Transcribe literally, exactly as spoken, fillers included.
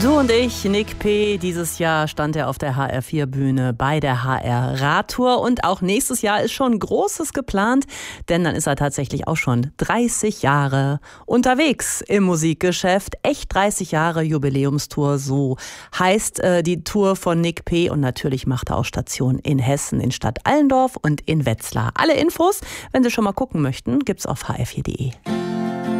Du und ich, Nick P., dieses Jahr stand er auf der H R vier Bühne bei der H R Radtour und auch nächstes Jahr ist schon Großes geplant, denn dann ist er tatsächlich auch schon dreißig Jahre unterwegs im Musikgeschäft. Echt dreißig Jahre Jubiläumstour, so heißt äh, die Tour von Nick P. Und natürlich macht er auch Station in Hessen, in Stadt Allendorf und in Wetzlar. Alle Infos, wenn Sie schon mal gucken möchten, gibt's auf h r vier punkt d e.